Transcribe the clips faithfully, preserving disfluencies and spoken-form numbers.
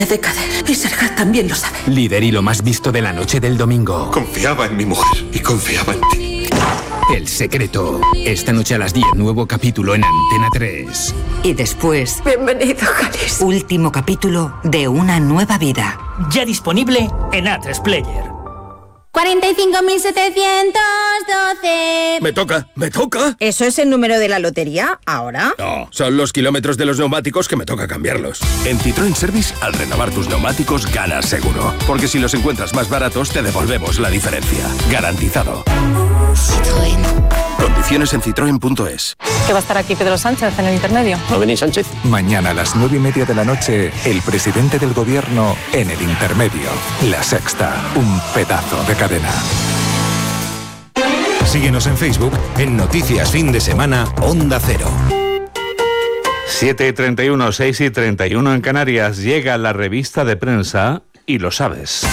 de Kader y Serhat también lo sabe. Líder y lo más visto de la noche del domingo. Confiaba en mi mujer y confiaba en ti. El secreto. Esta noche a las diez, nuevo capítulo en Antena tres. Y después... Bienvenido, Jalis. Último capítulo de Una nueva vida. Ya disponible en A tres Player. cuarenta y cinco mil setecientos doce. Me toca, me toca. ¿Eso es el número de la lotería ahora? No, son los kilómetros de los neumáticos que me toca cambiarlos. En Citroën Service, al renovar tus neumáticos, ganas seguro. Porque si los encuentras más baratos, te devolvemos la diferencia. Garantizado. Citroën. Condiciones en citroen punto es. ¿Que va a estar aquí Pedro Sánchez en el intermedio? ¿No venís, Sánchez? Mañana a las nueve y media de la noche, el presidente del gobierno en el intermedio. La Sexta, un pedazo de cadena. Síguenos en Facebook en Noticias Fin de Semana Onda Cero. siete y treinta y uno, seis y treinta y uno en Canarias. Llega la revista de prensa y lo sabes.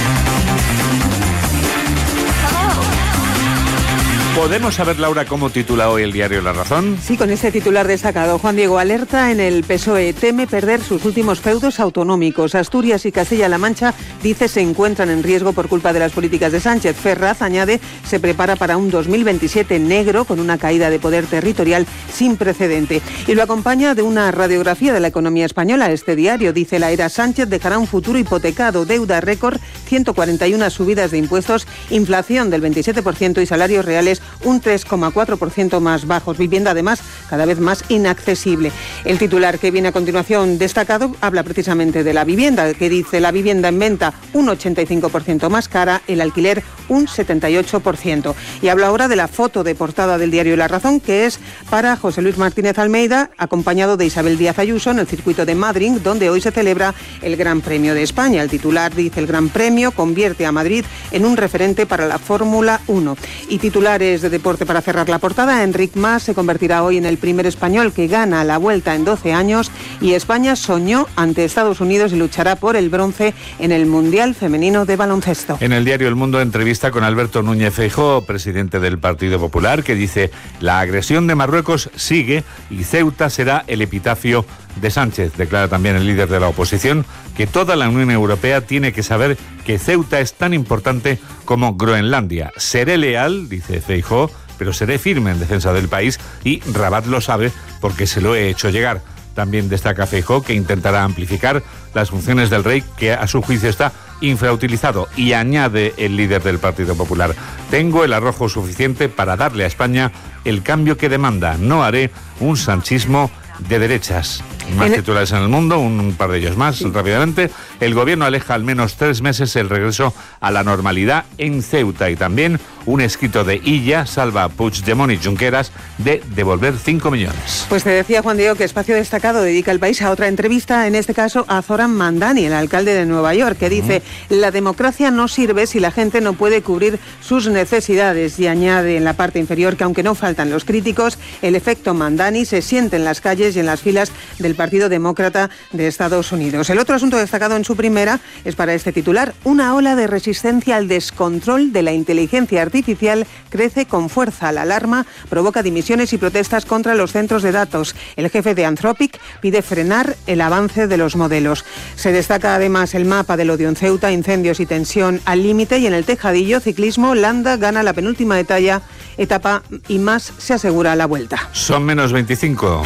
¿Podemos saber, Laura, cómo titula hoy el diario La Razón? Sí, con este titular destacado. Juan Diego alerta en el P S O E. Teme perder sus últimos feudos autonómicos. Asturias y Castilla-La Mancha, dice, se encuentran en riesgo por culpa de las políticas de Sánchez. Ferraz, añade, se prepara para un dos mil veintisiete negro con una caída de poder territorial sin precedente. Y lo acompaña de una radiografía de la economía española. Este diario dice: la era Sánchez dejará un futuro hipotecado, deuda récord, ciento cuarenta y una subidas de impuestos, inflación del veintisiete por ciento y salarios reales un tres coma cuatro por ciento más bajos. Vivienda, además, cada vez más inaccesible. El titular que viene a continuación destacado habla precisamente de la vivienda, que dice: la vivienda en venta un ochenta y cinco por ciento más cara, el alquiler un setenta y ocho por ciento. Y habla ahora de la foto de portada del diario La Razón, que es para José Luis Martínez Almeida, acompañado de Isabel Díaz Ayuso, en el circuito de Madrid, donde hoy se celebra el Gran Premio de España. El titular dice: el Gran Premio convierte a Madrid en un referente para la Fórmula uno. Y titulares de deporte para cerrar la portada: Enric Mas se convertirá hoy en el primer español que gana la Vuelta en doce años, y España soñó ante Estados Unidos y luchará por el bronce en el Mundial Femenino de Baloncesto. En el diario El Mundo, entrevista con Alberto Núñez Feijóo, presidente del Partido Popular, que dice: la agresión de Marruecos sigue y Ceuta será el epitafio de Sánchez. Declara también el líder de la oposición que toda la Unión Europea tiene que saber que Ceuta es tan importante como Groenlandia. Seré leal, dice Feijóo, pero seré firme en defensa del país, y Rabat lo sabe porque se lo he hecho llegar. También destaca Feijóo que intentará amplificar las funciones del rey, que a su juicio está infrautilizado, y añade el líder del Partido Popular: tengo el arrojo suficiente para darle a España el cambio que demanda. No haré un sanchismo de derechas. Más titulares en El Mundo, un par de ellos más, sí. Rápidamente. El gobierno aleja al menos tres meses el regreso a la normalidad en Ceuta, y también un escrito de Illa salva a Puigdemont y Junqueras de devolver cinco millones. Pues te decía, Juan Diego, que Espacio Destacado dedica El País a otra entrevista, en este caso a Zoran Mandani, el alcalde de Nueva York, que dice: mm. la democracia no sirve si la gente no puede cubrir sus necesidades, y añade en la parte inferior que, aunque no faltan los críticos, el efecto Mandani se siente en las calles y en las filas del Partido Demócrata de Estados Unidos. El otro asunto destacado en su primera es para este titular: una ola de resistencia al descontrol de la inteligencia artificial crece con fuerza. La alarma provoca dimisiones y protestas contra los centros de datos. El jefe de Anthropic pide frenar el avance de los modelos. Se destaca además el mapa del odio en Ceuta: incendios y tensión al límite, y en el Tejadillo, ciclismo, Landa gana la penúltima etapa, etapa y Mas se asegura la vuelta. Son menos veinticinco.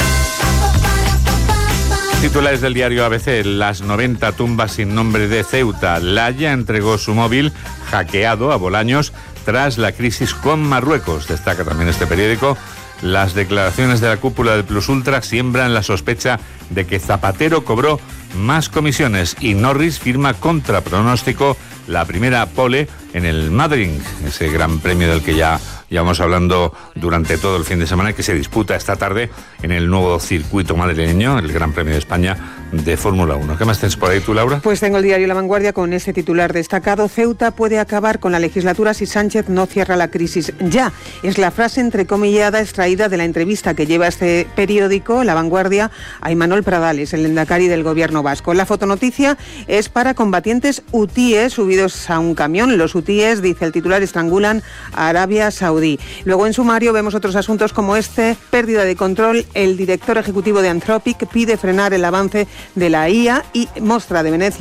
Titulares del diario A B C: las noventa tumbas sin nombre de Ceuta. La Haya entregó su móvil hackeado a Bolaños tras la crisis con Marruecos. Destaca también este periódico: las declaraciones de la cúpula del Plus Ultra siembran la sospecha de que Zapatero cobró más comisiones, y Norris firma contra pronóstico la primera pole en el Madrid, ese gran premio del que ya llevamos hablando durante todo el fin de semana, que se disputa esta tarde en el nuevo circuito madrileño, el Gran Premio de España de Fórmula uno. ¿Qué más tienes por ahí tú, Laura? Pues tengo el diario La Vanguardia con este titular destacado: Ceuta puede acabar con la legislatura si Sánchez no cierra la crisis ya. Es la frase entrecomillada extraída de la entrevista que lleva este periódico, La Vanguardia, a Imanol Pradales, el lehendakari del gobierno vasco. La fotonoticia es para combatientes hutíes subidos a un camión. Los hutíes, dice el titular, estrangulan a Arabia Saudí. Luego en sumario vemos otros asuntos como este: pérdida de control. El director ejecutivo de Anthropic pide frenar el avance de la I A, y Mostra de Venecia